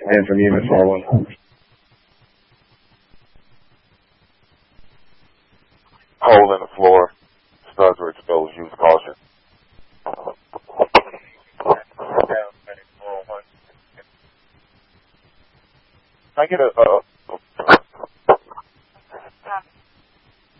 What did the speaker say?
And from unit 4-1. Hole in the floor. Studs or exposed. Use caution. Can I get a